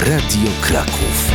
Radio Kraków.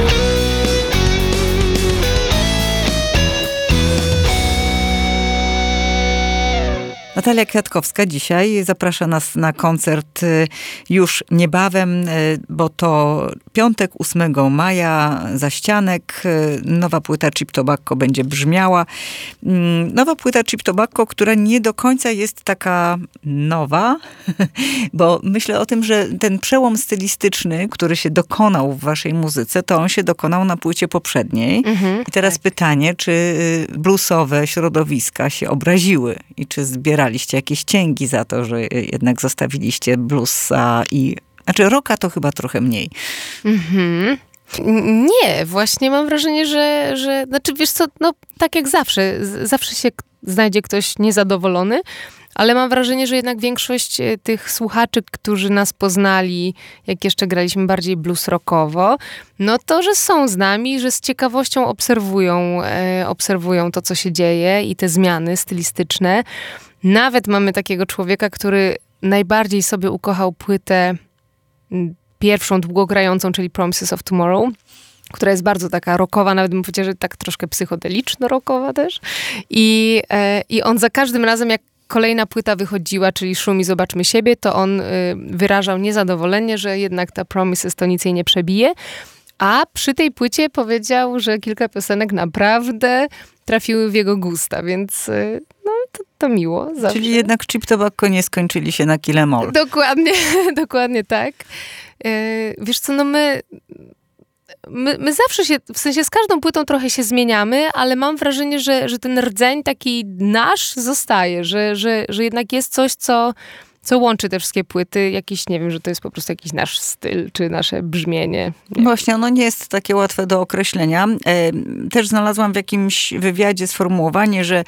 Natalia Kwiatkowska dzisiaj zaprasza nas na koncert już niebawem, bo to piątek 8 maja, Zaścianek. Nowa płyta Cheap Tobacco będzie brzmiała. Nowa płyta Cheap Tobacco, która nie do końca jest taka nowa, bo myślę o tym, że ten przełom stylistyczny, który się dokonał w waszej muzyce, to on się dokonał na płycie poprzedniej. I teraz pytanie, czy bluesowe środowiska się obraziły i czy zbieraliście jakieś cięgi za to, że jednak zostawiliście bluesa i... Znaczy rocka to chyba trochę mniej. Nie, właśnie mam wrażenie, że... Znaczy wiesz co, no tak jak zawsze się znajdzie ktoś niezadowolony, ale mam wrażenie, że jednak większość tych słuchaczy, którzy nas poznali, jak jeszcze graliśmy bardziej blues rockowo, no to, że są z nami, że z ciekawością obserwują to, co się dzieje i te zmiany stylistyczne. Nawet mamy takiego człowieka, który najbardziej sobie ukochał płytę pierwszą, długogrającą, czyli Promises of Tomorrow, która jest bardzo taka rockowa, nawet bym powiedziała, że tak troszkę psychodeliczno-rockowa też. I on za każdym razem, jak kolejna płyta wychodziła, czyli Szum i Zobaczmy siebie, to on wyrażał niezadowolenie, że jednak ta Promises to nic jej nie przebije. A przy tej płycie powiedział, że kilka piosenek naprawdę trafiły w jego gusta, więc no to miło zawsze. Czyli jednak Cheap Tobacco nie skończyli się na Kill 'Em All. Dokładnie tak. Wiesz co, no my zawsze się, w sensie z każdą płytą trochę się zmieniamy, ale mam wrażenie, że ten rdzeń taki nasz zostaje, że jednak jest coś, co łączy te wszystkie płyty, jakiś, nie wiem, że to jest po prostu jakiś nasz styl, czy nasze brzmienie. Nie. Właśnie, ono nie jest takie łatwe do określenia. Też znalazłam w jakimś wywiadzie sformułowanie, że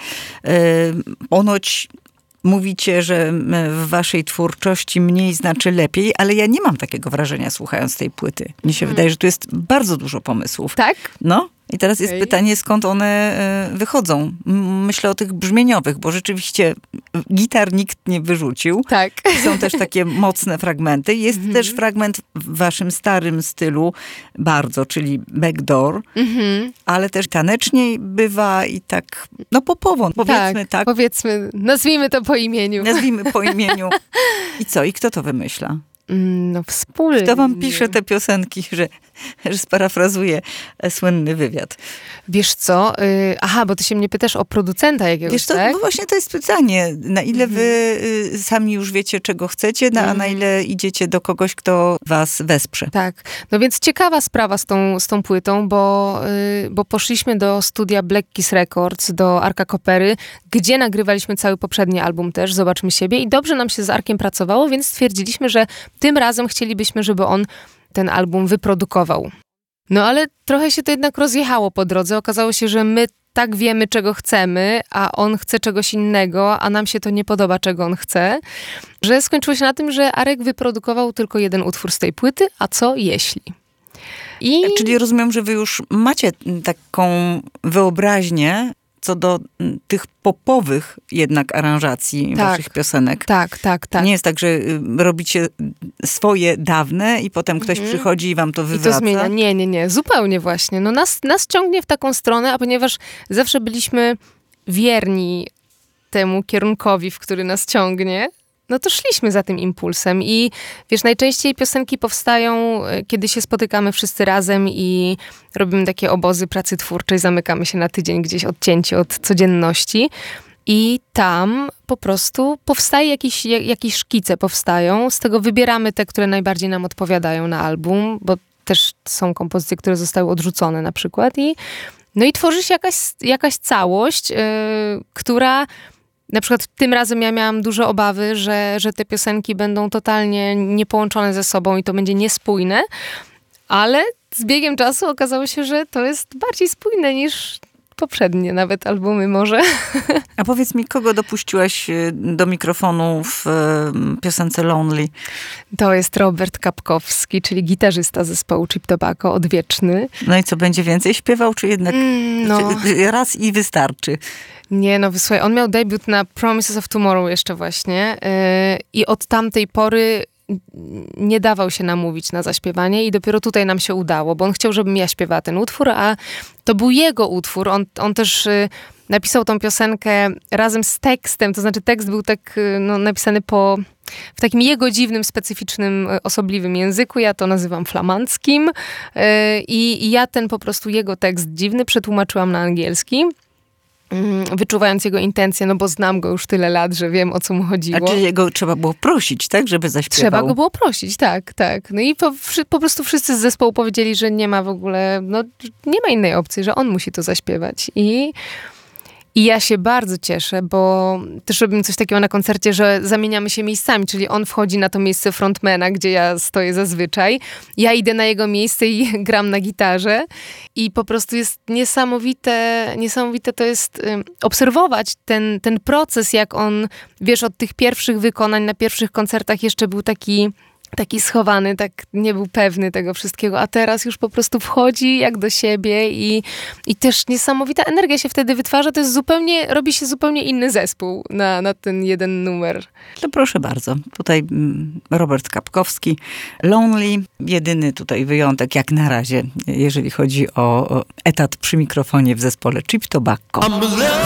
ponoć mówicie, że w waszej twórczości mniej znaczy lepiej, ale ja nie mam takiego wrażenia, słuchając tej płyty. Mnie się wydaje, że tu jest bardzo dużo pomysłów. Tak? No. I teraz jest pytanie, skąd one wychodzą. Myślę o tych brzmieniowych, bo rzeczywiście gitar nikt nie wyrzucił. Tak. Są też takie mocne fragmenty. Jest też fragment w waszym starym stylu bardzo, czyli Backdoor, ale też taneczniej bywa i tak, no popowo, powiedzmy tak. Powiedzmy, nazwijmy to po imieniu. Nazwijmy po imieniu. I co? I kto to wymyśla? No wspólnie. Kto wam pisze te piosenki, że sparafrazuję słynny wywiad? Wiesz co? Bo ty się mnie pytasz o producenta jakiegoś, wiesz co, tak? No właśnie to jest pytanie. Na ile wy sami już wiecie, czego chcecie, a na ile idziecie do kogoś, kto was wesprze. Tak. No więc ciekawa sprawa z tą płytą, bo poszliśmy do studia Black Keys Records, do Arka Kopery, gdzie nagrywaliśmy cały poprzedni album też, Zobaczmy siebie, i dobrze nam się z Arkiem pracowało, więc stwierdziliśmy, że tym razem chcielibyśmy, żeby on ten album wyprodukował. No ale trochę się to jednak rozjechało po drodze. Okazało się, że my tak wiemy, czego chcemy, a on chce czegoś innego, a nam się to nie podoba, czego on chce, że skończyło się na tym, że Arek wyprodukował tylko jeden utwór z tej płyty, a co jeśli? Czyli rozumiem, że wy już macie taką wyobraźnię co do tych popowych jednak aranżacji waszych piosenek. Tak. Nie jest tak, że robicie swoje dawne i potem ktoś przychodzi i wam to wywraca? I to zmienia. Nie. Zupełnie właśnie. No nas ciągnie w taką stronę, a ponieważ zawsze byliśmy wierni temu kierunkowi, w który nas ciągnie, no to szliśmy za tym impulsem i wiesz, najczęściej piosenki powstają, kiedy się spotykamy wszyscy razem i robimy takie obozy pracy twórczej, zamykamy się na tydzień gdzieś odcięci od codzienności i tam po prostu powstaje jakieś szkice powstają, z tego wybieramy te, które najbardziej nam odpowiadają na album, bo też są kompozycje, które zostały odrzucone na przykład i tworzy się jakaś całość, która... Na przykład tym razem ja miałam duże obawy, że te piosenki będą totalnie niepołączone ze sobą i to będzie niespójne, ale z biegiem czasu okazało się, że to jest bardziej spójne niż poprzednie nawet albumy może. A powiedz mi, kogo dopuściłaś do mikrofonu w piosence Lonely? To jest Robert Kapkowski, czyli gitarzysta zespołu Cheap Tobacco, odwieczny. No i co, będzie więcej śpiewał, czy jednak raz i wystarczy? Nie, słuchaj, on miał debiut na Promises of Tomorrow jeszcze właśnie i od tamtej pory nie dawał się namówić na zaśpiewanie i dopiero tutaj nam się udało, bo on chciał, żebym ja śpiewała ten utwór, a to był jego utwór. On też napisał tą piosenkę razem z tekstem, to znaczy tekst był tak napisany w takim jego dziwnym, specyficznym, osobliwym języku. Ja to nazywam flamandzkim i ja ten po prostu jego tekst dziwny przetłumaczyłam na angielski. Wyczuwając jego intencje, no bo znam go już tyle lat, że wiem, o co mu chodziło. A czy jego trzeba było prosić, tak, żeby zaśpiewał? Trzeba go było prosić, tak. No i po prostu wszyscy z zespołu powiedzieli, że nie ma w ogóle, nie ma innej opcji, że on musi to zaśpiewać. I ja się bardzo cieszę, bo też robimy coś takiego na koncercie, że zamieniamy się miejscami, czyli on wchodzi na to miejsce frontmana, gdzie ja stoję zazwyczaj. Ja idę na jego miejsce i gram na gitarze. I po prostu jest niesamowite to jest obserwować ten proces, jak on, wiesz, od tych pierwszych wykonań na pierwszych koncertach jeszcze był taki schowany, tak nie był pewny tego wszystkiego, a teraz już po prostu wchodzi jak do siebie i też niesamowita energia się wtedy wytwarza. To jest robi się zupełnie inny zespół na ten jeden numer. To proszę bardzo. Tutaj Robert Kapkowski, Lonely. Jedyny tutaj wyjątek, jak na razie, jeżeli chodzi o etat przy mikrofonie w zespole Cheap Tobacco.